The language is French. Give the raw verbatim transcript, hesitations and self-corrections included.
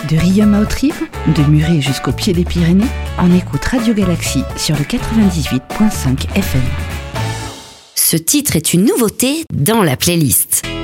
De Riom à Haute-Rive, de Muret jusqu'au pied des Pyrénées, on écoute Radio Galaxie sur le quatre-vingt-dix-huit virgule cinq F M. Ce titre est une nouveauté dans la playlist.